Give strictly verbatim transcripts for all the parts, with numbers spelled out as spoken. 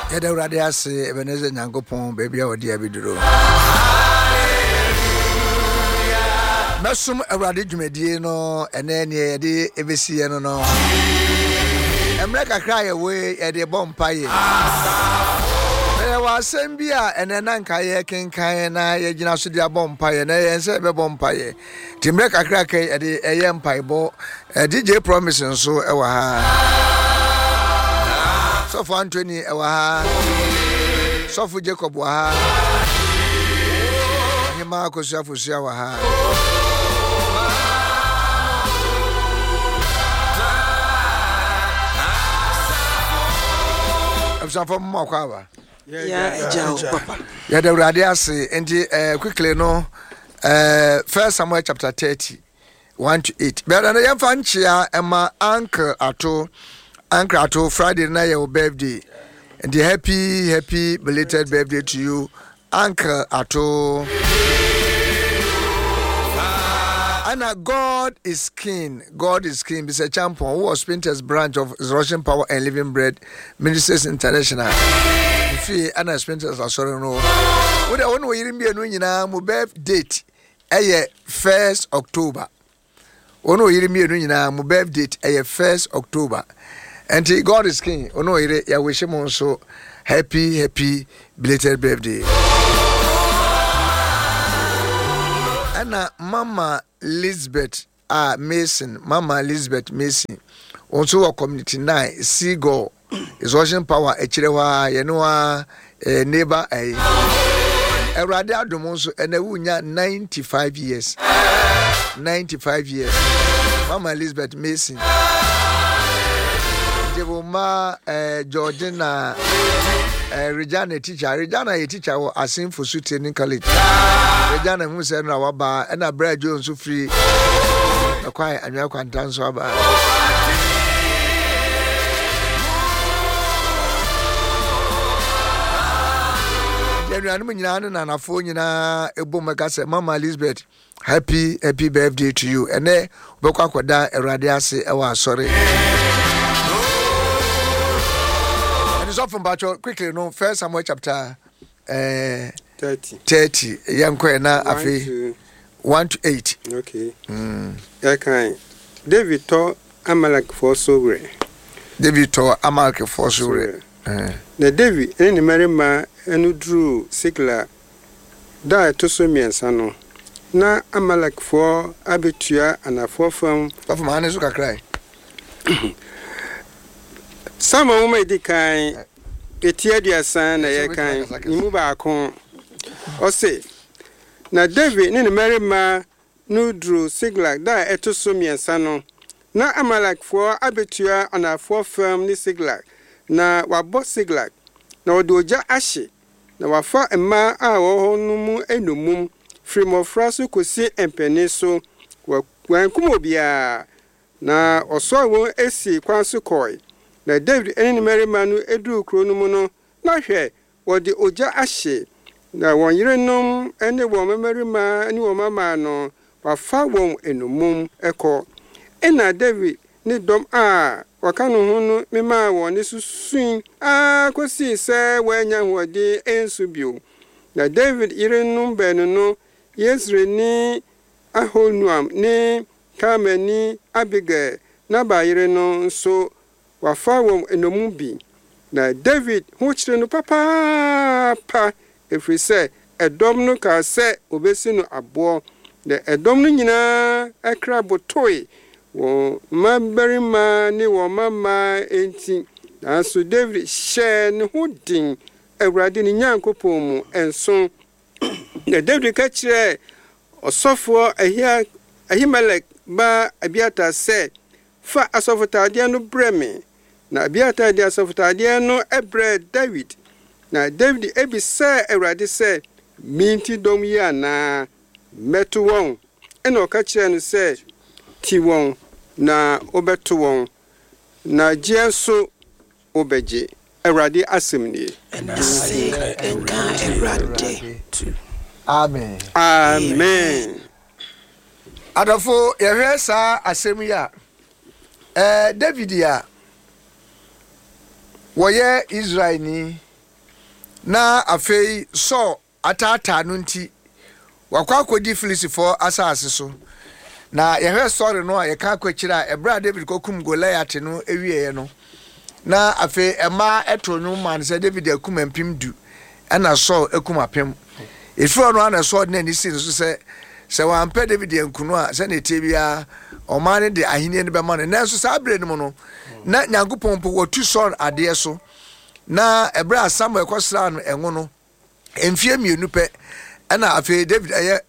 Yada urade ase Ebenezer Nyankopon baby a odi abiduro. Mesum urade dwumedie no ene ne yede ebesiye no no. Emre kakra ye we yede bompaye. Na wa asem bia ene na nka ye kenkan na ye gina so dia bompaye na ye nse be bompaye. Timre kakra kai yede eye mpaibo D J Promise nso e wa ha. So for Anthony ewa so for Jacob wa hima ko sia fusia wa ha Absan for mo kwa ba yeah ja papa ya da urade ase enti eh quickly no eh First Samuel chapter thirty one to eight but na yam fa nchia ema uncle ato Uncle Ato, Friday night your birthday. And the happy, happy belated birthday to you, Uncle Ato. Anna, God is king. God is king. Mister Champon, who was Spinter's branch of Russian Power and Living Bread Ministers International. Fee Anna Spinter's are sorry no. What I want to hear me and now, my birth date, a first October. One will hear me and now, my birth date, a first October. And God is king. Oh no, I wish him also happy, happy belated birthday. Anna, Mama Elizabeth ah Mason, Mama Elizabeth Mason. Also a community nine. Seagull is Russian Power. Echirewa, Yenua, neighbor. A radio domonso and a wunya ninety-five years. ninety-five years. Mama Elizabeth Mason. Ma eh Georgina eh Regina teacher Regina a teacher wo asin for Sutin College Regina hu se na wa ba na Bra Jones so free na kwai anwa kwantan so ba Yenu anu nyina na na fo nyina ebo meka se Mama Elizabeth happy happy birthday to you ene obekwa akoda Erade ase e wa asore from Bacho quickly no First Samuel chapter uh, thirty thirty yanko na afi one to eight okay mm yeah kind David to Amalek for sowre David to Amalek for sowre eh na David eni marima enu dru Sikla da to so miensa no na Amalek for abetua anafo fam of man so kakrai Some of my decay, a tear dear son, a kind, you ba con. Or say, now David, in a merry ma, no drew Siglag, die at Tosumi and Sano. Now I'm like four abitua on a four firm ni Siglag. Now what bought Siglag? Now do ja ashy. Now I fought a ma our no moon and no moon, free more frasu could see and peniso, when Kumobia. Now or so I won't see Quansu Koi. Na David eni Mary manu edu krono mu no na hwe wo de oja ahye na won yerenom eni wo Mary ma eni wo mama no wa fa won enumum eko ena David ni dom a waka no hu no mema wo ne susun a kosi se wanya hode ensu bio na David yerenom benu no Yesre ni Ahonuam ni Kameni Abigail na ba yerenom so wa fa won enomu bi na David hu kire no papa pa efri se edom no ka se obesi no abo na edom no nyina akra botoi wo maberi ma ni wo mama enti na so David share ne hu din Awurade ni Nyankopon mu enso na David ka kire osofo ahia Ahimelek ba Abiata se fa asofotade no breme na Abiata de asofotade no ebre David na David ebi se Awurade se minti dom ya na meto won ena oka kire no se ti won na obeto won na jeso obeje Awurade asemni and say enka Awurade amen amen adafo yehwe sa asem ya eh David ya woye Israel ni na afei so atata no nti wakwa akodi Filistifo asase so na yehwe story no a yeka akwakyira ebra David kokum Goliath no ewieye no na afei ema eto no man se David akum empim du ana so akum apem efro no ana so na ni si so se se wampe David yankunu a se na tebia o man de ahenie no be man na so sa abre no no na Nyankopon po wotu so ade so na ebra Samuel kwasra no enwo no emfie mienu pe ana afei David aye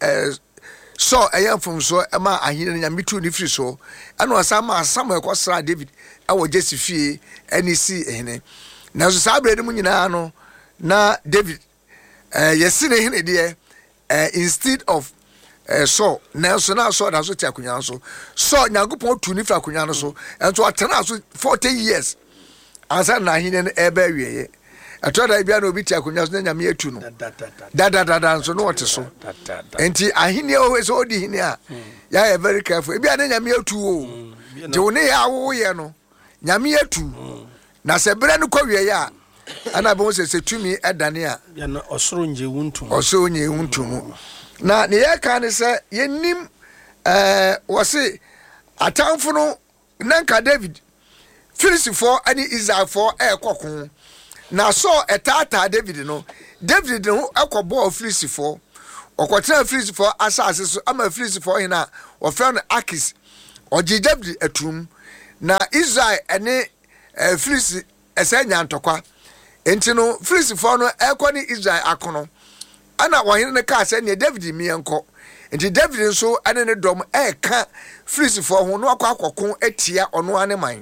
so aye from so ema ahine nya mitu ni free so ana osama Samuel kwasra David awo Jesse fie ani si ehne na so sabre ni munyina no na David eh yesi ne hine de eh instead of eh so na so na so da so ti akunya so so Nyankopon tu ni fra akunya no so ento atena so forty years ansa na ahine no ebe wieye atoda bia no obi ti akunya so na nyame atu no da da da da so no wote so enti ahine o so odi hine a ya very careful bia na nyame atu o de woni ya wo ye no nyame atu na se bere no kwa wieye a ana bo se se tumi edane a ya no osoro nje wuntum osoro nje wuntum na ne ye ka ne se yenim eh wose atamfo no nanka David Filistifo ani Israelfo e kokon na so etata David no David no akobo Filistifo okotena Filistifo asase so ama Filistifo hina ofra no Akis oji David atum na Israel ene Filisi esenya ntokwa enti no Filistifo no ekoni Israel akono ana wahine ne ka se ne David mienko enti David nso ane ne dom e ka Filistifo ho no akwa akokon etia ono ane man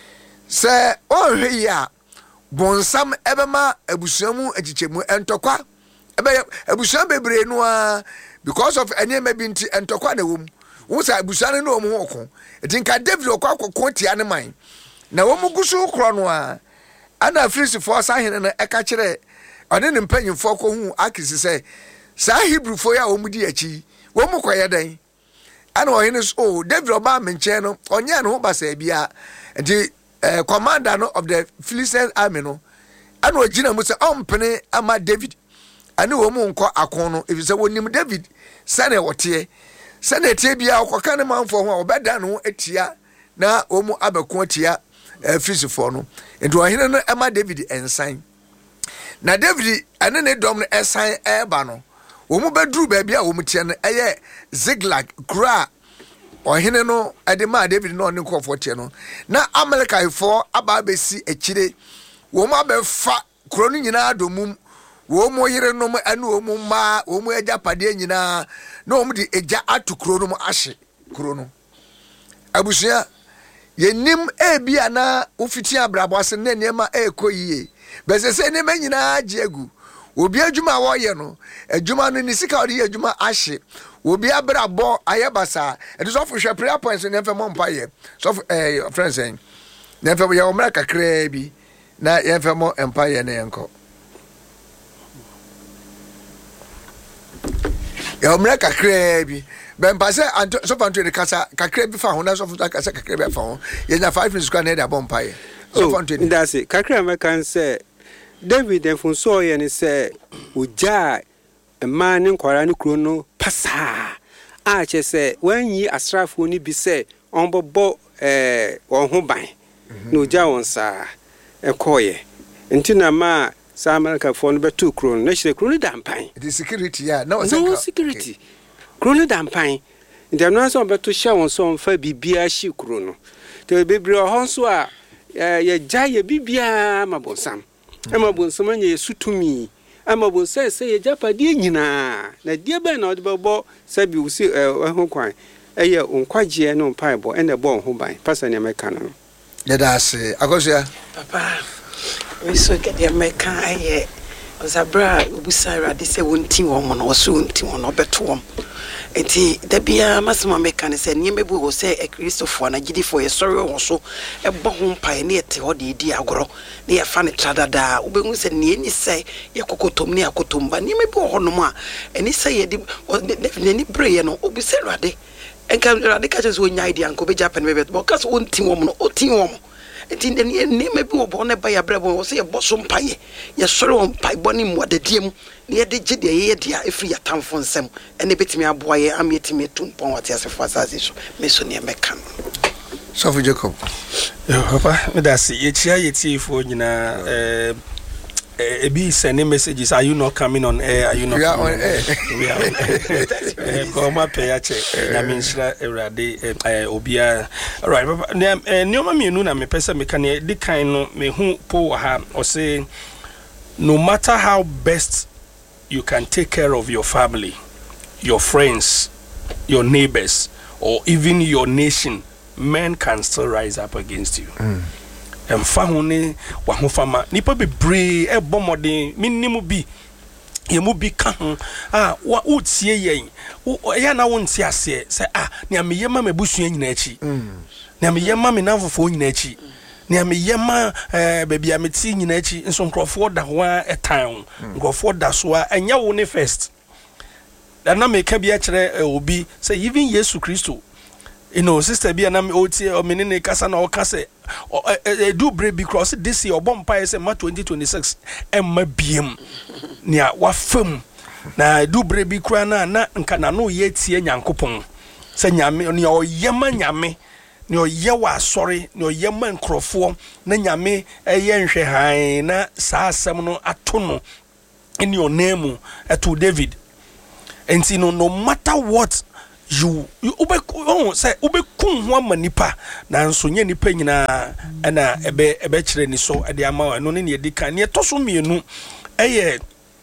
se ohwe ya bonsam ebema abusuamu agichemu entokwa ebe abusuam bebre no a because of anyema binti entokwa na wom wo sa abusuan no omo hoko etinka David okwa akokon tia ne man na wom gusu kro no a ana Filistifo sahene no eka kire ane ne mpanyimfo ko hu Akisi se sa Hebrewfo ya wom di achi wom koye dan ana ohene so David oba menche no onye ne ho basa bia enti Uh, commander no of the Philistine army no ana ogina mu se ompene ama David ani wo mu nko akon no efise wonim David sane wote sane tie bia okoka ne manfo ho obeda no etia na wo mu abeko etia uh, Filistifo no ento ohene no ama David ensan na David ane ne dom no ensan eba no wo mu bedru ba bia wo mu tie no eye Ziklag kura ohene no edema David no ne nkofo no na Amalekifo aba besi ekire wo ma be fa kro no nyina domum wo mo yire no anu wo mo ma wo mo eja pade nyina na wo mo di eja atu kro no mo ahye kro no abusua yenim ebia na ofiti abrabo ase na niema ekoyie besese ne manyina agegu obi adwuma wo ye no adwuma no ni sika odi adwuma ahye obi abrabo ayebasa it is of hwe prayer points in FM empire so eh friends saying na FM ya omra kakra bi na FM empire na yenko ya omra kakra bi ben pase so fanto de kasa kakra bi fa ho na so fanto kasa kakra bi fa ho ye na five minutes kwa na da empire so fanto de that's it kakra me kan say David efun so ye ni say oja man nkwara ne kuro no pasa a che se wanyi asrafo ni bi se onbobo eh won ho ban no ja won sa ekoye ntina ma sa America fo no betu kuro no hire kuro no dampan the security ya no no security kuro no dampan ntia no so betu hye won so mfa bibia hye kuro no te bebre ho so a ye ja ye bibia mabonsam e mabonsam anya sutumi ama bo say say ye japade nyina na die ben na odebebo sabi usi ho kwan eye onkwaje no mpaibo ene bo ho ban pasa ne meka no ya da se akosia papa we so get the meka aye ozabra obusara de se wonti wo mo no so wonti wo no beto wo enti da bia masema meka ne se niembebu wo se e Christopher na gidifo ye sori wo so e bo ho mpai ne ete ho de di agoro ne ye fa ne tradada obehu se ne ni se ye kokotom ne akotomba niembebu ho no ma eni se ye di ne ni breye no obusara de enka rade ka je so nya idea nko be japan be bet bo ka so wonti wo mo no oti wo mo enti ne ne me bi obo na ba ya brabo wo se ye boso mpaye ye sori on pai boni mu adediem ne ye de gye de ye de a efri ya tamfo nsem ene betimi aboa ye am yetimi tumpon wate asefo asase so me so ne meka so for Jacob papa me da se ye chia ye tiefo nyina eh ebi send messages, are you not coming on air? Are you not we are coming on air? We are on air. Come up here, check. I mean, Rade, Obia. All right, Nyoma mi nu na me pesa me kan di kind no me hu po ha or say no matter how best you can take care of your family, your friends, your neighbors, or even your nation, men can still rise up against you. Mm. And family, wahufama, nipa be brave, a bomodin, minimu be, ye mu be can, ah, what would see ye, Yana won't see us say, ah, near me yama me bush in nechi, near me yama me navu for nechi, near me yama, baby, I'm seeing nechi, and some Crawford that one a town, Crawford that's why, and ya won't first. That na me can be actually will be, say, even Yesu Christo. You know, sister be anam oti or menene kasa na okase do brave because this year obon pa say ma twenty twenty-six emma biem nia wa fam na do brave bi kra na na nka na no ye tie nyankopon se nyame ne oyema nyame ne oye wa asori ne oyema nkrofo na nyame eye nhwe han na saa asem no ato no in your name to David. And you know, no matter what you you ube oh say ube kun ho manipa na nso nye nipa nyina na ebe ebe kire ni so e de ama no ne ne di kan ne to so mienu eye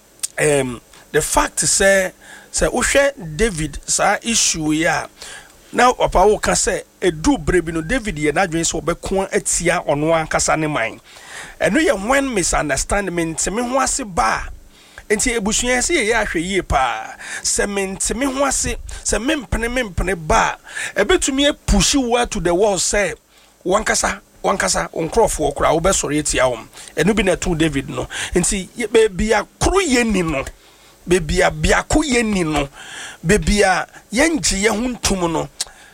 um the fact say say uhwe David sa issue ya now opa wo ka say edu brebi no David ye na dwen so obekon atia ono ankasa ne man eno ye when misunderstanding me ho ase ba enti ebusuan se ye ahwe yie pa cement me ho ase se mempene mempene ba ebetumi pushi wa to the wall say wankasa wankasa onkrofo okra wo besori etia hom enu bi na to David no enti be bia kro ye ni no be bia bia ko ye ni no be bia yenji ye huntum no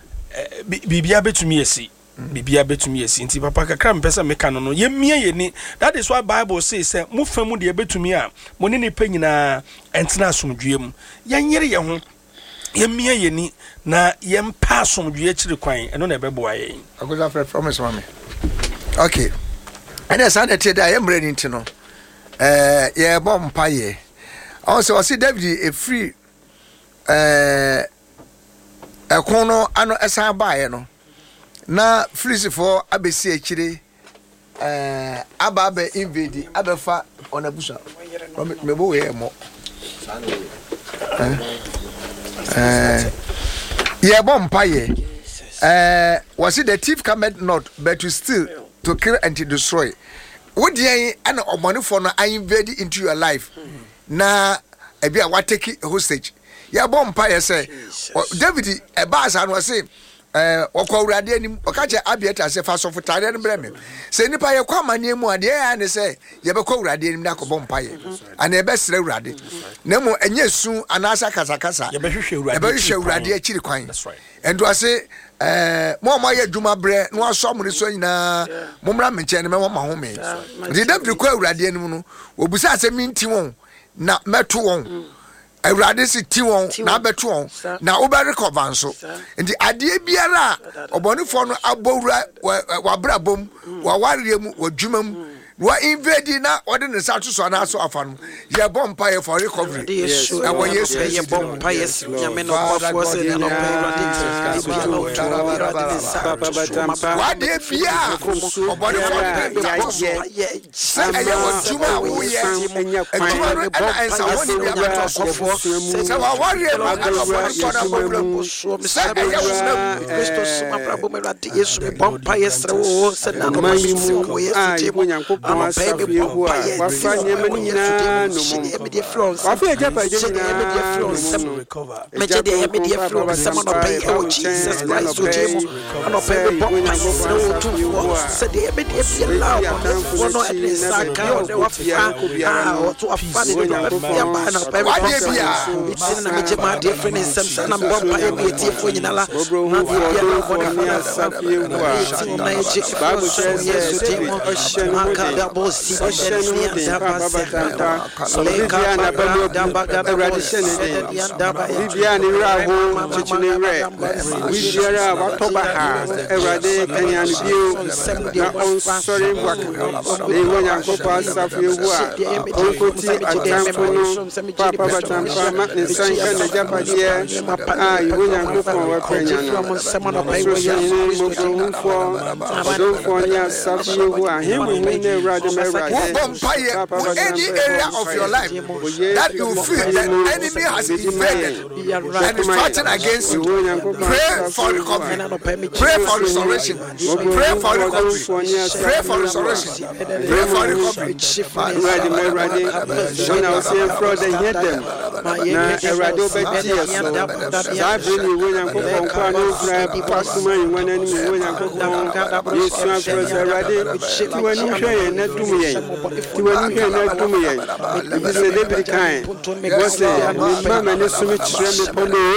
bibia betumi esi bibia betumi esi nti papa kakra mpesa meka no no yemie ye ni. That is why Bible says say mu famu de betumi a mo ne ne panyina entena asomdwem yanyere ye ho yemie ye ni na yempa asomdwe kire kwan eno na ebeboa ye agoza Fred promise mama okay and as I tell I am ready to know eh ye bom paye also see David a free eh ekono ano esan baaye no na Filistifo abesi akire eh aba aba invade abefa onabusa mebo we mo eh ye bom paye eh was it the thief cometh not but to steal to kill and to destroy what dey and omonifo no invade into your life na ebia wa take hostage ye bom paye say David e ba asa no say eh okwa urade anim okache abieta se fa so futare ne breme se nipa ye kwa amane mu ade ya ne se ye be kwa urade anim na kobom paye ana e be sere urade na mu enye su anasa kasa kasa ye be hwehwe urade ye be hwehwe urade akiri kwan endo ase eh mo ma ye djuma bre no aso mo so nyina mo mra menche ne me ma ho me di David kwa urade anim no obusa ase minti won na meto won Awurade si ti won na beto won na oba recover nso ndi ade biara obonifo no abowura wa brabom wa warem wa dwumam wa invade na ode ne sa to so na so afa no ye bompa ye for recovery yes e wo yesu ye bompa yes nyame no kwafo se na no Awurade wa de bia obonifo ye se ye wo dwuma wo ye dwuma no na ensa woni bia beto so se wa warem obonifo na problem se ye wo Christos ma brabo Awurade yesu bompa yes wo se na no wo yesu je Nyankopɔn asafo yehu a wafa nneɛma no nyinaa no mu wafa agya pa agya nyinaa no mu Meje de me de flow some no pay oh Jesus Christ o jemu no pay me bomb my soul to say de me de allow one no at sack o de wafa ah to afa de ya ba na pay me it's na me jema different some na bomb pay me tie fo nyina la na de ya ko na asafo yehu a Bible says yes jemu aka da bosi de ya da ba so le ka na ba da ba ga tradition de ya da ba Bibiani Raho, Chichinere, Wibiara, Watobaha, Erade, Kenyan View, na on sorry waka. They were Yankopa, Safiwa, Onkoti, Atampono, Papa Batampa, Martin Sanka, the Japadia, ah, you will Yankopa, Kenyan, Saman of Pagan, for don't for Nia Safiwa, him will win a Radamera, Papa, any area of your life that you feel that enemy has invaded. And is fighting against you. Pray for recovery. Pray for restoration. Pray for recovery. Pray for restoration. Pray for recovery. Ready, my ready. When I was here, fraud, they hit them. Now, a radio better. So I bring you when I'm going to Pano, Pasuma, when I'm going to go. You swap for the ready. You are not here, not to me. You are not here, not to me. It is a little kind. Because the mama is so much.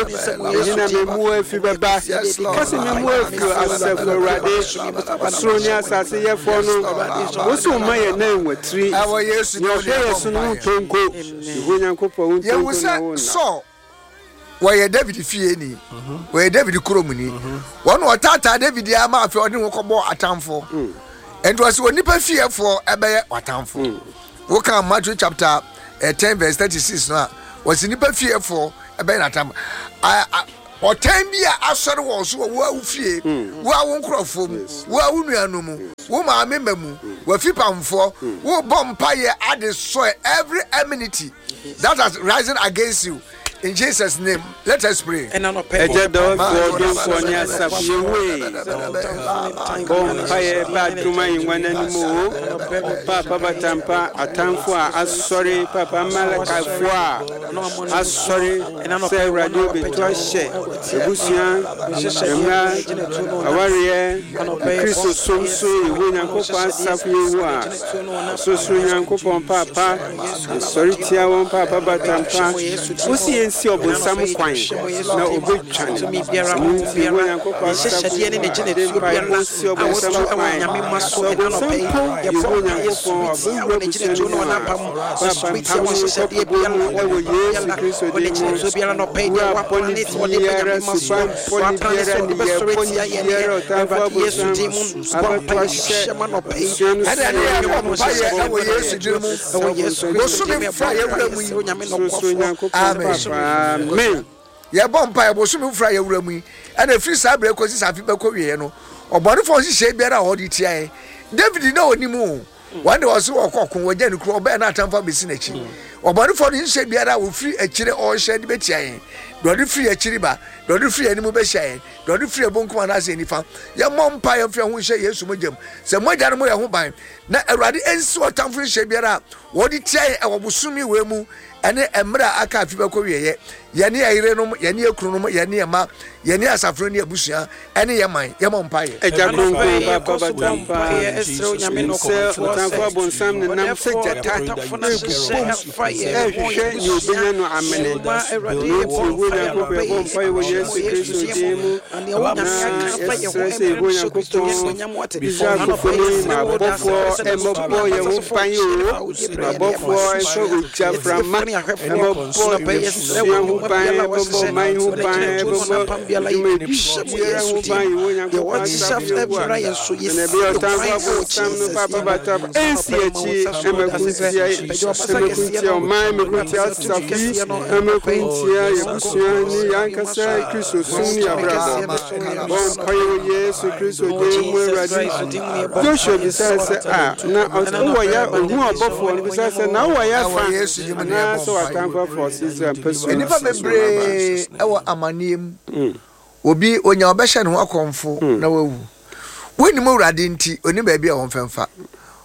Ina memua fi baba kasi memua fi asafo rade asronya asase ye fo no wosu maye na nwatiri awo Yesu no Yesu no tonko Nyankopɔn won tonko na won so where David fie ni where David kurom ni won otata David ya ma afi odi nkobo atamfo and was when nipa fie fo ebeye atamfo wo kan Matthew chapter ten verse thirty-six no was nipa fie fo ebe na tam a o time bia asori wo so wo awufie wo awo nkrofo mu wo awu nuanu mu wo ma mememu wo fipamfo wo bompa ye adesoy every enmity that has risen against you in Jesus name. Let us pray. And on a pay for don't for near Safi way. Bompaye Baduma in one anymore. Papa Batampa, a Tamfua, as sorry, Papa Malaka Fua, as sorry, and on a pay radio Betrashe, Busian, a warrior, Christus Sonsu, William Copa, Safi, so soon Uncle Papa, sorry, Tia, Papa Batampa, Busian. Si obo sam kwan na obetwan to mi biara mo biara hyehyɛ de ne gene tu biara si obo sam kwan nyame maso e na no pe ye fo Yesu obo ne gene tu no na pam street ya wo hyehyɛ de biara e wo Yesu Kristo de gene tu biara no pe ye wa poni ti wo de nyame maso wa biara ni ye poni biara ta fa Yesu di mu aba hyehyɛ ma no pe ada ne ye mo pa ye e wo Yesu di mu e wo Yesu wo so me fa ye wura mu yi nyame no kofo amen. Amen. Ya bompa ya bosu mi fura ya wura mu yi. Ana free sabre ko si safi be ko wiye no. Obone fo hihye biara ho di tia e. David na onimu. Wande wo so okokon wo gya ne kro oba na atamfa besi na chi. Obone fo no hihye biara wo free akire o hye de be tia e. Do de free akire ba, do de free animu be hye e. Do de free bonko na ase nifa. Ya mompa ya fia ho hye Yesu mogam. Se mogya no mo ya ho ban. Na Awurade ensi otamfo hye biara wo di tia e wo bosumi we mu. Ane emra aka afi be ko wiye ye ne ayire no ye ne akuru no ye ne ema ye ne asafro ne abusua ene ye man ye mo mpaye eja kronko baba batampa esro nyame no ko tanfo bonsam ne nam se jata e hwe ni obenya no amene no ti wo nya ko be bo mpaye wo Yesu Kristo di mu ane wo nyame aka fa ye ho e bo Yesu Kristo Yesu nyame wote bisa ko foni na bofo e mo bo ye wo pan yo na bofo e so uja frama emo bo Yesu hu pan e bo mai hu pan e bo me bishop Yesu di ye what shaft every Yesu yes be o tanfo sam no papa bata ensi echi e me kuntia e me kuntia o mai me kuntia safi e me kuntia ye busua ni yankasa Kristo suni abrada bon payo Yesu Kristo de mu eradi Joshua bisase a na o ya ohu obofo ni bisase na o ya fa na so atanfo for Israel person enifa mebre e wo amaniem obi onya obehye ne ho akomfo na wawu woni mu urade nti oni ba bia won femfa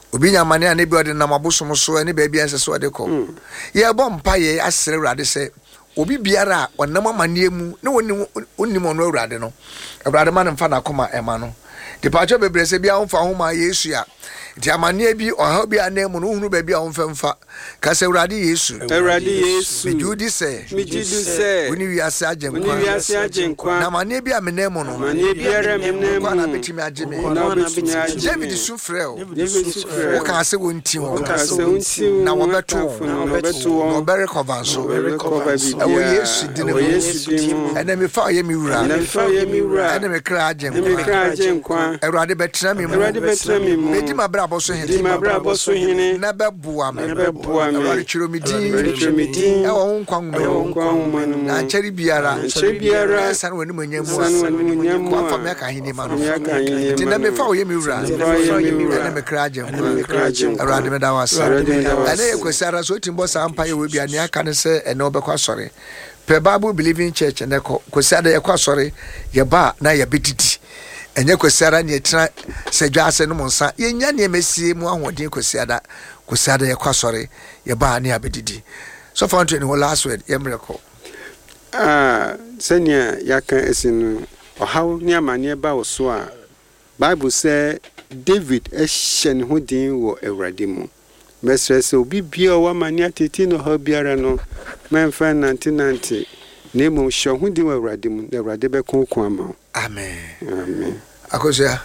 obi nya mane ane bi ode nam abosom so ane ba bia nse so ode ko ye bɔ mpa ye asere urade se obi biara onam amane mu na woni onim ono urade no urade ma ne mfa na koma ema no de pa cho bebre se bia mfa ho ma Yesu ya ti amane bi oha bi anemu no hunu ba bia mfa mfa ka se urade Yesu urade Yesu mi judi se mi judi se woni wi ase agenkwa woni wi ase agenkwa na amane bi amenemu no amane biara menemu kwa na betimi ageme na betimi ageme David sufrel David sufrel wo ka se wonti wo ka se wonti na wo beto na wo beto wo bere cover so recover bi wo Yesu dine wo Yesu dine ene me fa ye mi wura ene me fa ye mi wura ene me kra agenkwa ene me kra agenkwa Erade betra me mu Erade betra me mu bedi mabra boso hene bedi mabra boso hene na beboa me na beboa me Erade chiro mi din Erade chiro mi din e wo nkwa e wo nkwa nwuma no na cheri biara cheri biara san wani munyamu san wani munyamu kwa fa me ka hene ma no ya ka hene ti na me fa wo ye mi wura ene me kra agenkwa Erade me da wasa ene ye kwesara so timbo sa ampa ye we bia ne aka ne se ene obekwa sore pe Bible Believing Church ne ko kwesada ye kwa sore ye ba na ye bedidi enye kwesara ne tra sedwa ase no monsa ye nya ne mesie mu ahoden kwesada kwesada ye kwa sore ye ba ne abedidi so for to any last word ye mreko ah senya yaka esinu ohaw ne amane ba wo so a Bible say David ehye ne ho din wo Awurade mu mesrese obi bia wa mane ateti no ha biara no menfa ninety ninety nemo hye ho din wo Awurade mu Awurade be konkon ama amen amen akosia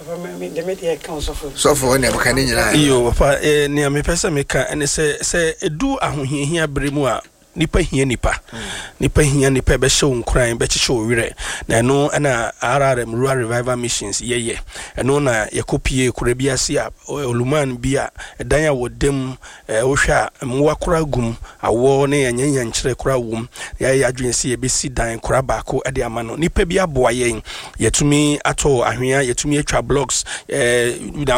so for ne baka ni nyina yo papa eh ne me pesa me ka ene se se edu ahohiahia bremu a nipa hia nipa nipa hia nipa be hye nkran be kyekye owire na no na R R M rural revival missions yeye eno na yakopie kura biase a oluman bia dan a wodem wohwa mwa kura gum awo ne yanyanya nkyere kura wum ya ya adwense ye besi dan kura baako ade ama no nipa bia boa yen yetumi ato ahwea yetumi atwa blocks eh